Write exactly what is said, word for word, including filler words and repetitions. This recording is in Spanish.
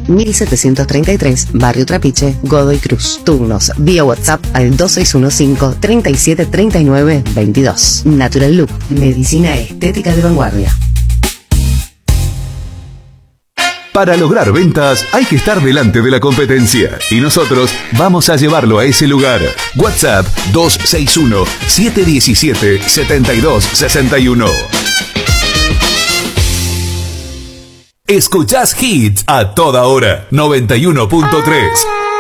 mil setecientos treinta y tres, Barrio Trapiche, Godoy Cruz. Turnos vía WhatsApp al dos seis uno cinco, treinta y siete, treinta y nueve, veintidós. Natural Look, medicina estética de vanguardia. Para lograr ventas hay que estar delante de la competencia y nosotros vamos a llevarlo a ese lugar. WhatsApp dos seis uno, siete uno siete, siete dos seis uno. Escuchás Hits a toda hora. noventa y uno punto tres.